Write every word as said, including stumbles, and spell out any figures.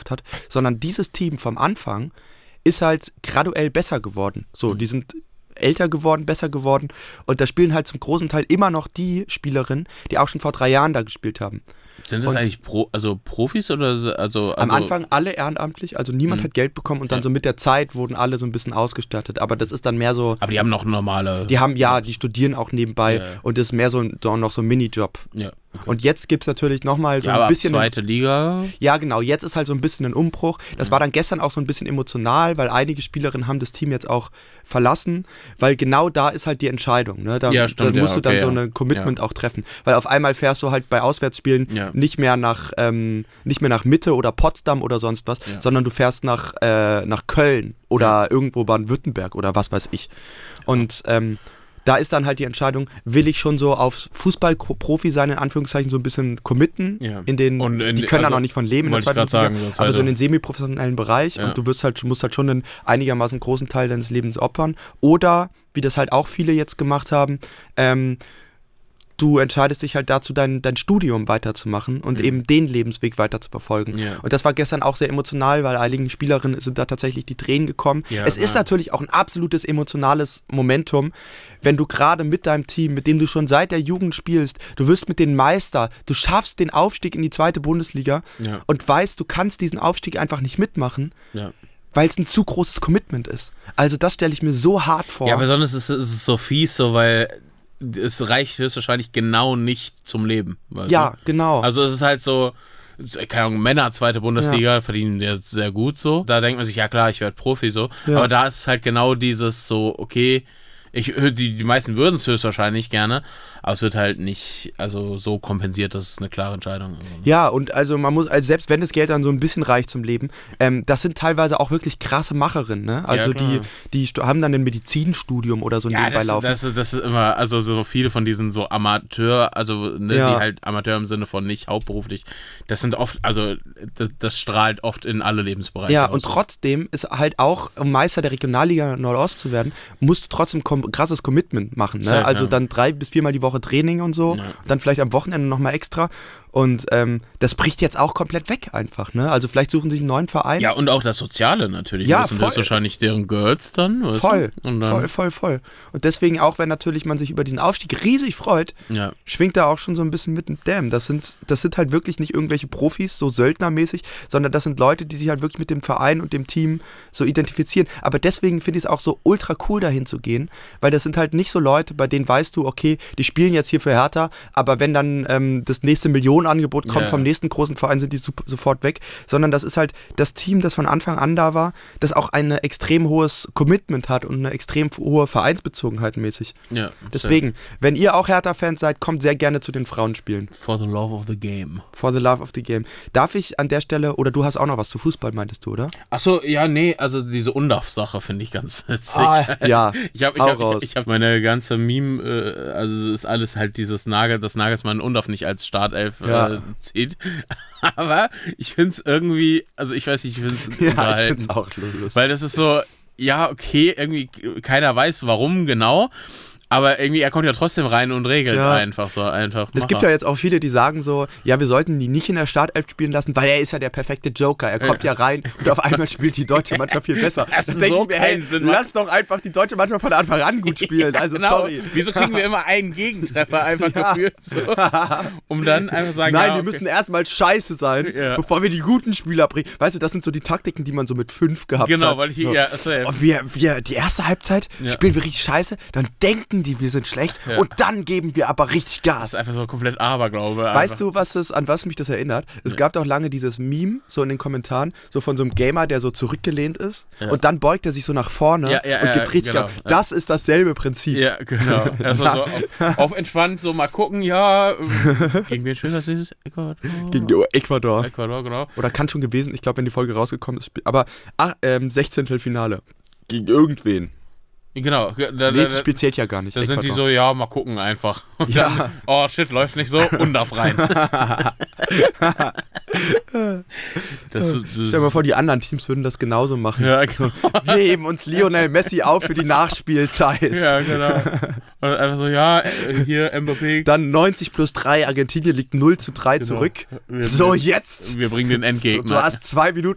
gemacht hat, sondern dieses Team vom Anfang ist halt graduell besser geworden. So, die sind älter geworden, besser geworden und da spielen halt zum großen Teil immer noch die Spielerinnen, die auch schon vor drei Jahren da gespielt haben. Sind das und eigentlich Pro, also Profis oder so? Also, am also Anfang alle ehrenamtlich, also niemand mh. hat Geld bekommen und dann ja. so mit der Zeit wurden alle so ein bisschen ausgestattet, aber das ist dann mehr so... Aber die haben noch normale... Die haben, ja, die studieren auch nebenbei ja. und das ist mehr so, so noch so ein Minijob. Ja. Okay. Und jetzt gibt es natürlich nochmal so ja, ein aber bisschen... zweite Liga? Ja, genau, jetzt ist halt so ein bisschen ein Umbruch. Das mhm. war dann gestern auch so ein bisschen emotional, weil einige Spielerinnen haben das Team jetzt auch verlassen, weil genau da ist halt die Entscheidung. Ne? Da, ja, stimmt, da musst ja, du okay, dann so ja. ein Commitment ja. auch treffen, weil auf einmal fährst du halt bei Auswärtsspielen ja. nicht mehr nach ähm, nicht mehr nach Mitte oder Potsdam oder sonst was, ja. sondern du fährst nach, äh, nach Köln oder ja. irgendwo Baden-Württemberg oder was weiß ich. Und ähm, da ist dann halt die Entscheidung, will ich schon so aufs Fußballprofi sein, in Anführungszeichen, so ein bisschen committen, ja. in den, und in, die können also, da noch nicht von leben in der zweiten Liga, sagen, aber so in den semiprofessionellen Bereich ja. und du wirst halt, musst halt schon einen einigermaßen großen Teil deines Lebens opfern. Oder, wie das halt auch viele jetzt gemacht haben, ähm, du entscheidest dich halt dazu, dein, dein Studium weiterzumachen und mhm. eben den Lebensweg weiter zu verfolgen. Ja. Und das war gestern auch sehr emotional, weil einigen Spielerinnen sind da tatsächlich die Tränen gekommen. Ja, es ja. ist natürlich auch ein absolutes emotionales Momentum, wenn du gerade mit deinem Team, mit dem du schon seit der Jugend spielst, du wirst mit den Meister, du schaffst den Aufstieg in die zweite Bundesliga ja. und weißt, du kannst diesen Aufstieg einfach nicht mitmachen. Ja. Weil es ein zu großes Commitment ist. Also das stelle ich mir so hart vor. Ja, besonders ist es so fies, so weil es reicht höchstwahrscheinlich genau nicht zum Leben. Weißt ja, du? genau. Also es ist halt so, keine Ahnung, Männer, zweite Bundesliga, ja. verdienen ja sehr gut so. Da denkt man sich, ja klar, ich werde Profi so. Ja. Aber da ist es halt genau dieses so, okay, ich, die, die meisten würden es höchstwahrscheinlich gerne, aber es wird halt nicht also so kompensiert, dass es eine klare Entscheidung ist. Ja, und also man muss, also selbst wenn das Geld dann so ein bisschen reicht zum Leben, ähm, das sind teilweise auch wirklich krasse Macherinnen, ne? Also ja, die, die haben dann ein Medizinstudium oder so ja, nebenbei das, laufen. Das ist, das ist immer, also so viele von diesen so Amateur, also ne, ja. die halt Amateur im Sinne von nicht hauptberuflich, das sind oft, also das, das strahlt oft in alle Lebensbereiche Ja, aus. und trotzdem ist halt auch, um Meister der Regionalliga Nordost zu werden, musst du trotzdem kom- krasses Commitment machen, ne? Sehr, also ja. dann drei bis viermal die Woche Training und so, ja. und dann vielleicht am Wochenende nochmal extra. Und ähm, das bricht jetzt auch komplett weg einfach, ne? Also vielleicht suchen sich einen neuen Verein. Ja, und auch das Soziale natürlich. Ja, das sind voll. wahrscheinlich deren Girls dann. Weißt voll, du? Und dann voll, voll, voll. Und deswegen auch, wenn natürlich man sich über diesen Aufstieg riesig freut, ja. schwingt da auch schon so ein bisschen mit dem Damn. Das sind, das sind halt wirklich nicht irgendwelche Profis, so söldnermäßig, sondern das sind Leute, die sich halt wirklich mit dem Verein und dem Team so identifizieren. Aber deswegen finde ich es auch so ultra cool, dahin zu gehen, weil das sind halt nicht so Leute, bei denen weißt du, okay, die spielen jetzt hier für Hertha, aber wenn dann ähm, das nächste Millionenangebot kommt ja. vom nächsten großen Verein, sind die su- sofort weg, sondern das ist halt das Team, das von Anfang an da war, das auch ein extrem hohes Commitment hat und eine extrem hohe Vereinsbezogenheit mäßig. Ja, deswegen, wenn ihr auch Hertha-Fans seid, kommt sehr gerne zu den Frauenspielen. For the love of the game. For the love of the game. Darf ich an der Stelle, oder du hast auch noch was zu Fußball, meintest du, oder? Achso, ja, nee, also diese Undarf-Sache finde ich ganz witzig. Ah, ja, ich habe ich hab, ich, ich hab meine ganze Meme, äh, also ist alles halt dieses Nagel, dass Nagelsmann Undarf nicht als Startelf ja. äh, zieht. Aber ich finde es irgendwie, also ich weiß nicht, ich finde es ja, unterhalten. Ich find's auch lustig. Weil das ist so, ja, okay, irgendwie keiner weiß, warum genau. Aber irgendwie, er kommt ja trotzdem rein und regelt ja. einfach so. einfach. Es gibt ja jetzt auch viele, die sagen so, ja, wir sollten die nicht in der Startelf spielen lassen, weil er ist ja der perfekte Joker. Er kommt ja, ja rein und auf einmal spielt die deutsche Mannschaft viel besser. Das ist so keinen hey, Sinn. Lass doch einfach die deutsche Mannschaft von Anfang an gut spielen. Ja, also genau. sorry. Wieso kriegen wir immer einen Gegentreffer einfach ja. geführt? So, um dann einfach sagen, nein, ja, wir okay. müssen erstmal scheiße sein, ja. bevor wir die guten Spieler bringen. Weißt du, das sind so die Taktiken, die man so mit fünf gehabt genau, hat. Genau, weil ich so. ja, das war ja. Und wir, wir, die erste Halbzeit ja. spielen wir richtig scheiße, dann denken die, wir sind schlecht. Ja. Und dann geben wir aber richtig Gas. Das ist einfach so komplett Aberglaube. Weißt einfach. du, was das, an was mich das erinnert? Es ja. gab doch lange dieses Meme, so in den Kommentaren, so von so einem Gamer, der so zurückgelehnt ist ja. und dann beugt er sich so nach vorne ja, ja, und gibt ja, richtig genau, Gas. Das ist dasselbe Prinzip. Ja, genau. Also so auf, auf entspannt so mal gucken, ja, gegen wen spielt das nächstes? Ecuador? Gegen die Ecuador. Ecuador, genau. Oder kann schon gewesen, ich glaube, wenn die Folge rausgekommen ist, aber ach, ähm, sechzehntel Finale. Gegen irgendwen. Genau. Da, nee, das Spiel zählt ja gar nicht. Da sind die so, ja, mal gucken einfach. Und ja. dann, oh shit, läuft nicht so, Undarf rein. das, das Stell dir mal vor, die anderen Teams würden das genauso machen. Ja, genau. Wir heben uns Lionel Messi auf für die Nachspielzeit. Ja, genau. Und einfach so, ja, hier Mbappé. Dann neunzig plus drei, Argentinien liegt null zu drei genau. zurück. Wir, so, jetzt. Wir bringen den Endgegner. Du, du hast zwei Minuten